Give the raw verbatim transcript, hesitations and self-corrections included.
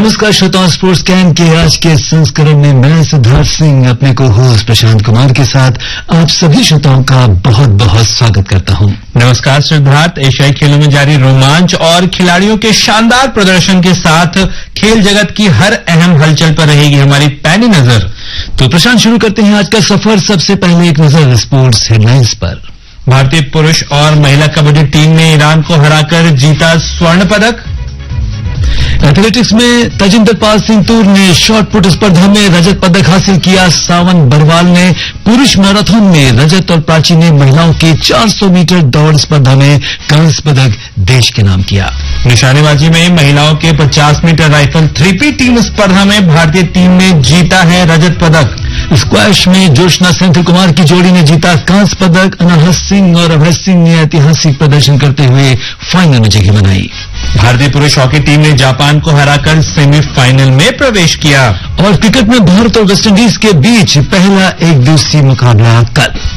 नमस्कार श्रोताओं, sports camp के आज के संस्करण में मैं सिद्धार्थ सिंह अपने को होस्ट प्रशांत कुमार के साथ आप सभी श्रोताओं का बहुत बहुत स्वागत करता हूं। नमस्कार सिद्धार्थ। एशियाई खेलों में जारी रोमांच और खिलाड़ियों के शानदार प्रदर्शन के साथ खेल जगत की हर अहम हलचल पर रहेगी हमारी पैनी नजर। तो प्रशांत, शुरू करते हैं आज का सफर। सबसे पहले एक नजर स्पोर्ट्स हेडलाइंस पर। भारतीय पुरुष और महिला कबड्डी टीम ने ईरान को हराकर जीता स्वर्ण पदक। एथलेटिक्स में तजिंदर पाल सिंह तूर ने शॉट पुट स्पर्धा में रजत पदक हासिल किया। सावन बरवाल ने पुरुष मैराथन में रजत और प्राची ने महिलाओं की चार सौ मीटर दौड़ स्पर्धा में कांस्य पदक देश के नाम किया। निशानेबाजी में महिलाओं के पचास मीटर राइफल थ्री टीम स्पर्धा में भारतीय टीम ने जीता है रजत पदक। स्क्वैश में जोशना सेंथिल कुमार की जोड़ी ने जीता कांस्य पदक। अनाहत सिंह और अभय सिंह ने ऐतिहासिक प्रदर्शन करते हुए फाइनल में जगह बनाई। भारतीय पुरुष हॉकी टीम ने जापान को हराकर सेमीफाइनल में प्रवेश किया। और क्रिकेट में भारत और वेस्टइंडीज के बीच पहला एक दिवसीय मुकाबला कल।